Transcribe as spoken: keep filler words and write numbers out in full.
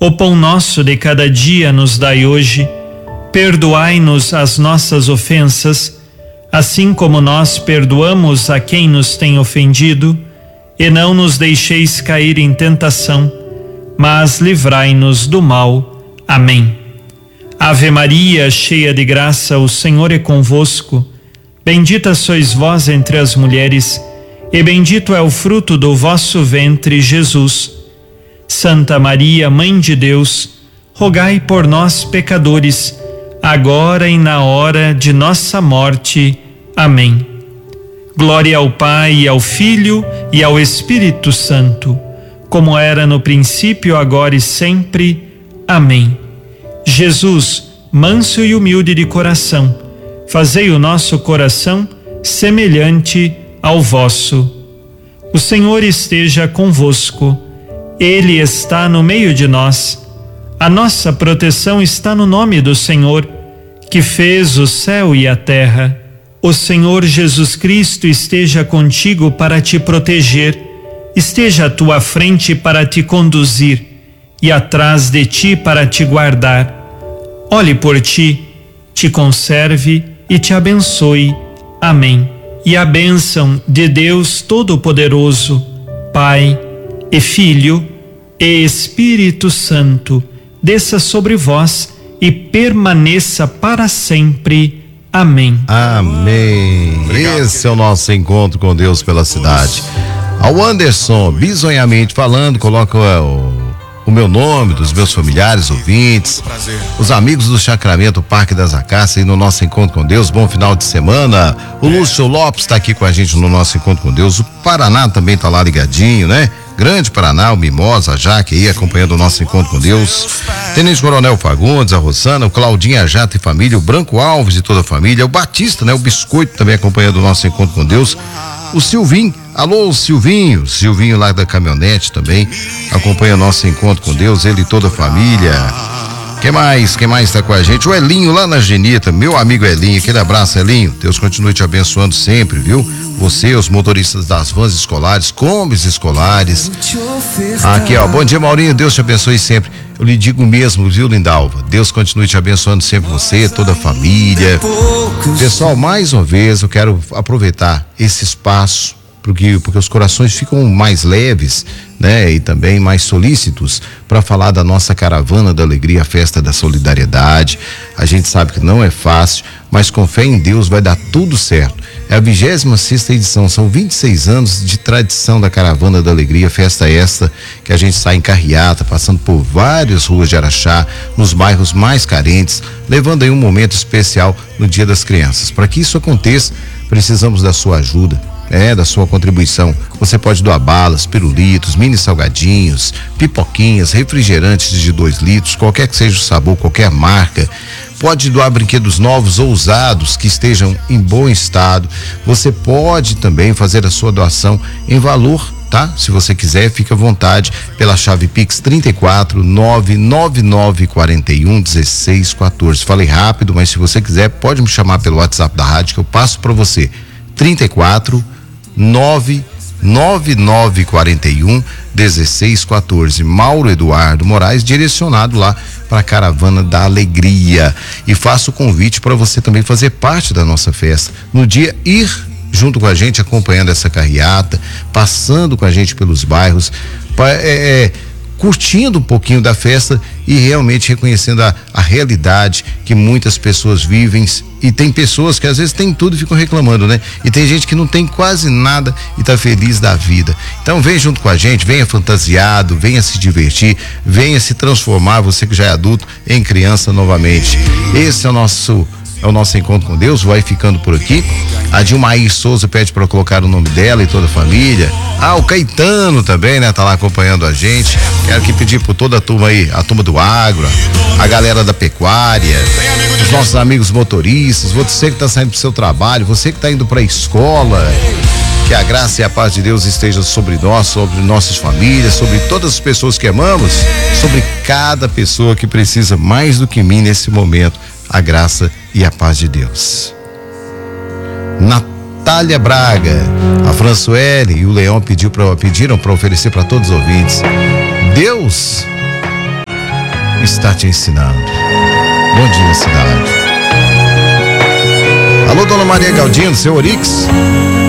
O pão nosso de cada dia nos dai hoje. Perdoai-nos as nossas ofensas, assim como nós perdoamos a quem nos tem ofendido, e não nos deixeis cair em tentação, mas livrai-nos do mal. Amém. Ave Maria, cheia de graça, o Senhor é convosco. Bendita sois vós entre as mulheres, e bendito é o fruto do vosso ventre, Jesus. Santa Maria, Mãe de Deus, rogai por nós, pecadores, agora e na hora de nossa morte. Amém. Glória ao Pai, ao Filho e ao Espírito Santo, como era no princípio, agora e sempre. Amém. Jesus, manso e humilde de coração, fazei o nosso coração semelhante ao vosso. O Senhor esteja convosco. Ele está no meio de nós. A nossa proteção está no nome do Senhor, que fez o céu e a terra. O Senhor Jesus Cristo esteja contigo para te proteger, esteja à tua frente para te conduzir e atrás de ti para te guardar. Olhe por ti, te conserve e te abençoe. Amém. E a bênção de Deus Todo-Poderoso, Pai e Filho e Espírito Santo, desça sobre vós e permaneça para sempre. Amém. Amém. Obrigado. Esse é o nosso encontro com Deus pela cidade. Ao Anderson, bizonhamente falando, coloca o, o meu nome, dos meus familiares, ouvintes, os amigos do Sacramento, Parque das Acácias, aí no nosso encontro com Deus. Bom final de semana. O Lúcio Lopes está aqui com a gente no nosso encontro com Deus. O Paraná também está lá ligadinho, né? Grande Paraná, o Mimosa, a Jaque aí acompanhando o nosso encontro com Deus. Tenente Coronel Fagundes, a Rosana, o Claudinha, a Jata e família, o Branco Alves e toda a família, o Batista, né? O Biscoito também acompanhando o nosso encontro com Deus. O Silvinho, alô Silvinho, Silvinho lá da caminhonete também acompanha o nosso encontro com Deus, ele e toda a família. Quem mais? Quem mais está com a gente? O Elinho lá na Genita, meu amigo Elinho, aquele abraço, Elinho. Deus continue te abençoando sempre, viu? Você, os motoristas das vans escolares, combis escolares. Aqui, ó, bom dia, Maurinho, Deus te abençoe sempre. Eu lhe digo mesmo, viu, Lindalva? Deus continue te abençoando sempre, você, toda a família. Pessoal, mais uma vez, eu quero aproveitar esse espaço, porque, porque os corações ficam mais leves, né? E também mais solícitos para falar da nossa Caravana da Alegria, a Festa da Solidariedade. A gente sabe que não é fácil, mas com fé em Deus vai dar tudo certo. É a vigésima sexta edição, são vinte e seis anos de tradição da Caravana da Alegria, festa esta que a gente sai em carreata, passando por várias ruas de Araxá, nos bairros mais carentes, levando aí um momento especial no Dia das Crianças. Para que isso aconteça, precisamos da sua ajuda. É, da sua contribuição. Você pode doar balas, pirulitos, mini salgadinhos, pipoquinhas, refrigerantes de dois litros, qualquer que seja o sabor, qualquer marca. Pode doar brinquedos novos ou usados que estejam em bom estado. Você pode também fazer a sua doação em valor, tá? Se você quiser, fique à vontade pela chave Pix trinta e quatro, nove nove nove quarenta e um, dezesseis quatorze. Falei rápido, mas se você quiser, pode me chamar pelo WhatsApp da rádio que eu passo para você. trinta e quatro, nove nove nove quarenta e um, dezesseis quatorze. Mauro Eduardo Moraes, direcionado lá para a Caravana da Alegria. E faço o convite para você também fazer parte da nossa festa. No dia, ir junto com a gente, acompanhando essa carreata, passando com a gente pelos bairros, é, é, curtindo um pouquinho da festa e realmente reconhecendo a, a realidade que muitas pessoas vivem. E tem pessoas que às vezes tem tudo e ficam reclamando, né? E tem gente que não tem quase nada e tá feliz da vida. Então vem junto com a gente, venha fantasiado, venha se divertir, venha se transformar, você que já é adulto, em criança novamente. Esse é o nosso é o nosso encontro com Deus, vai ficando por aqui. A Dilmair Souza pede para colocar o nome dela e toda a família. Ah, o Caetano também, né? Tá lá acompanhando a gente. Quero aqui pedir por toda a turma aí, a turma do agro, a galera da pecuária, os nossos amigos motoristas, você que tá saindo pro seu trabalho, você que tá indo pra escola, que a graça e a paz de Deus esteja sobre nós, sobre nossas famílias, sobre todas as pessoas que amamos, sobre cada pessoa que precisa mais do que mim nesse momento, a graça e a paz de Deus. Natália Braga, a Françoele e o Leão pediu pra, pediram para oferecer para todos os ouvintes. Deus está te ensinando. Bom dia, cidade. Alô, dona Maria Galdino, seu Orix.